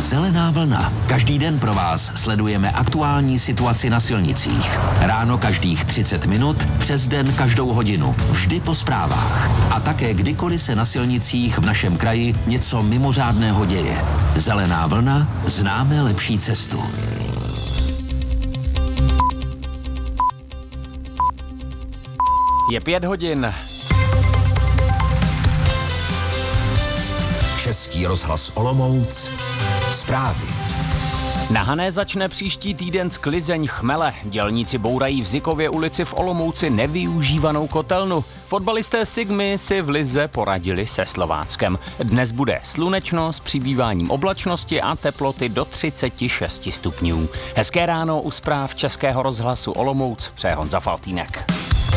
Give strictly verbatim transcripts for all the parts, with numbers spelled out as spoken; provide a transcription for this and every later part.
Zelená vlna. Každý den pro vás sledujeme aktuální situaci na silnicích. Ráno každých třicet minut, přes den každou hodinu. Vždy po zprávách. A také kdykoliv se na silnicích v našem kraji něco mimořádného děje. Zelená vlna. Známe lepší cestu. Je pět hodin. Český rozhlas Olomouc. Zprávy. Na Hané začne příští týden sklizeň chmele. Dělníci bourají v Zykově ulici v Olomouci nevyužívanou kotelnu. Fotbalisté Sigmy si v lize poradili se Slováckem. Dnes bude slunečno s přibýváním oblačnosti a teploty do třicet šest stupňů. Hezké ráno u zpráv Českého rozhlasu Olomouc přeje Honza Faltýnek.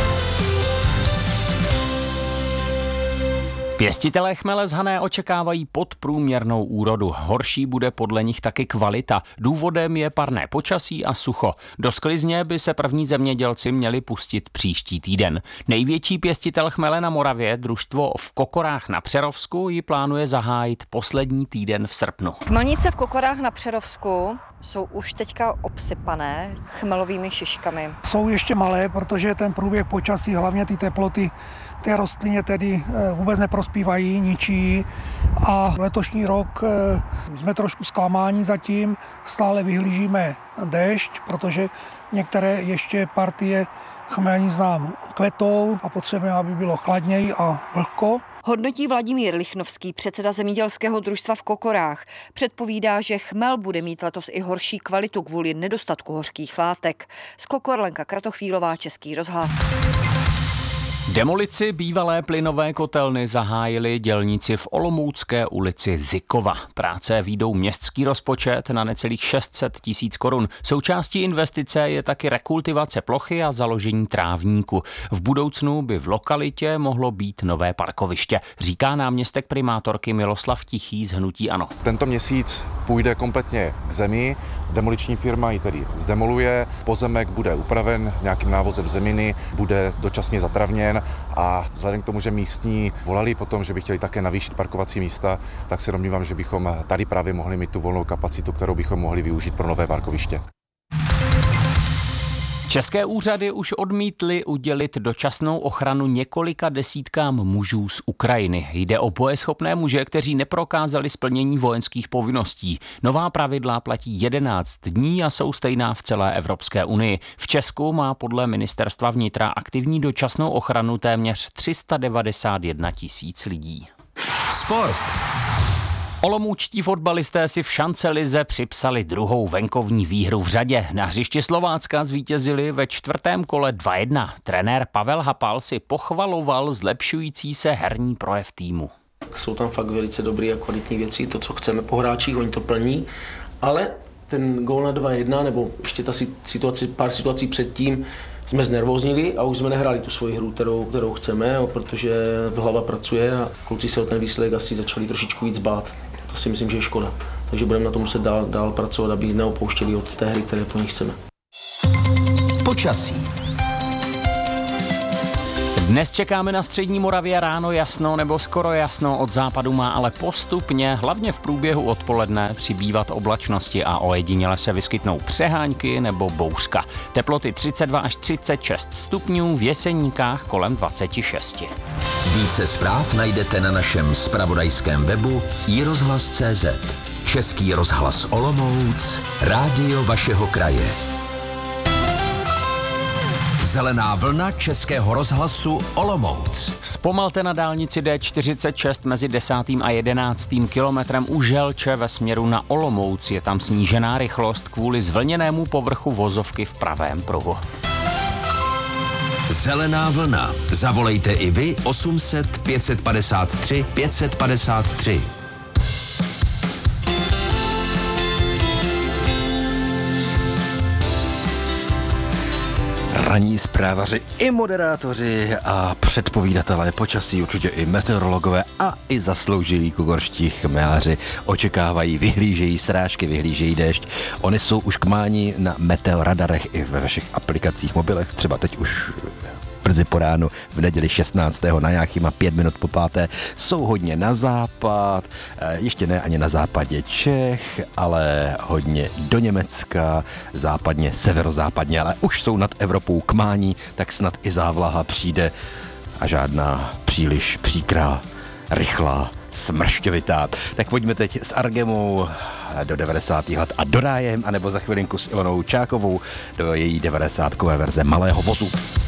Pěstitelé chmele z Hané očekávají podprůměrnou úrodu. Horší bude podle nich taky kvalita. Důvodem je parné počasí a sucho. Do sklizně by se první zemědělci měli pustit příští týden. Největší pěstitel chmele na Moravě, družstvo v Kokorách na Přerovsku, ji plánuje zahájit poslední týden v srpnu. Chmelnice v Kokorách na Přerovsku jsou už teďka obsypané chmelovými šiškami. Jsou ještě malé, protože ten průběh počasí, hlavně ty teploty, té rostlině tedy vůbec neprospívají, ničí. A letošní rok jsme trošku zklamáni zatím, stále vyhlížíme déšť, protože některé ještě partie chmelnic nám kvetou a potřebujeme, aby bylo chladněji a vlhko. Hodnotí Vladimír Lichnovský, předseda zemědělského družstva v Kokorách. Předpovídá, že chmel bude mít letos i horší kvalitu kvůli nedostatku hořkých látek. Z Kokor Lenka Kratochvílová, Český rozhlas. Demolici bývalé plynové kotelny zahájili dělníci v Olomoucké ulici Zykova. Práce vyjdou městský rozpočet na necelých šest set tisíc korun. Součástí investice je taky rekultivace plochy a založení trávníku. V budoucnu by v lokalitě mohlo být nové parkoviště, říká náměstek primátorky Miloslav Tichý z hnutí ANO. Tento měsíc půjde kompletně k zemi, demoliční firma ji tedy zdemoluje, pozemek bude upraven nějakým návozem zeminy, bude dočasně zatravněn a vzhledem k tomu, že místní volali potom, že by chtěli také navýšit parkovací místa, tak se domnívám, že bychom tady právě mohli mít tu volnou kapacitu, kterou bychom mohli využít pro nové parkoviště. České úřady už odmítly udělit dočasnou ochranu několika desítkám mužů z Ukrajiny. Jde o bojeschopné muže, kteří neprokázali splnění vojenských povinností. Nová pravidla platí jedenáct dní a jsou stejná v celé Evropské unii. V Česku má podle ministerstva vnitra aktivní dočasnou ochranu téměř tři sta devadesát jedna tisíc lidí. Sport. Olomoučtí fotbalisté si v šancelize připsali druhou venkovní výhru v řadě. Na hřišti Slovácka zvítězili ve čtvrtém kole dva jedna. Trenér Pavel Hapal si pochvaloval zlepšující se herní projev týmu. Jsou tam fakt velice dobré a kvalitní věci, to, co chceme po hráčích, oni to plní, ale ten gól na dva jedna, nebo ještě ta situace, pár situací předtím, jsme znervóznili a už jsme nehráli tu svoji hru, kterou, kterou chceme, protože hlava pracuje a kluci se o ten výsledek asi začali trošičku víc bát. To si myslím, že je škoda. Takže budeme na tom muset dál, dál pracovat, aby neopouštěli od té hry, které po nich chceme. Počasí. Dnes čekáme na střední Moravě ráno jasno nebo skoro jasno, od západu má ale postupně, hlavně v průběhu odpoledne, přibývat oblačnosti a ojediněle se vyskytnou přehánky nebo bouřka. Teploty třicet dva až třicet šest stupňů, v Jeseníkách kolem dvacet šest. Více zpráv najdete na našem zpravodajském webu i rozhlas tečka cé zet. Český rozhlas Olomouc, rádio vašeho kraje. Zelená vlna Českého rozhlasu Olomouc. Zpomalte na dálnici D čtyřicet šest mezi desátým a jedenáctým kilometrem u Želče ve směru na Olomouc. Je tam snížená rychlost kvůli zvlněnému povrchu vozovky v pravém pruhu. Zelená vlna. Zavolejte i vy osm set pět padesát tři pět padesát tři. Ranní zprávaři i moderátoři a předpovídatelé počasí, určitě i meteorologové a i zasloužilí kugorští chmeláři očekávají, vyhlížejí srážky, vyhlížejí déšť. Oni jsou už k mání na meteoradarech i ve vašich aplikacích mobilech, třeba teď už brzy po ránu v neděli šestnáctého na Jáchyma pět minut po páté. Jsou hodně na západ, ještě ne ani na západě Čech, ale hodně do Německa, západně, severozápadně, ale už jsou nad Evropou k mání, tak snad i závlaha přijde a žádná příliš příkrá, rychlá, smršťovitá. Tak pojďme teď s Argemou do devadesátých let a do Rájem, anebo za chvilinku s Ilonou Čákovou do její devadesátkové verze Malého vozu.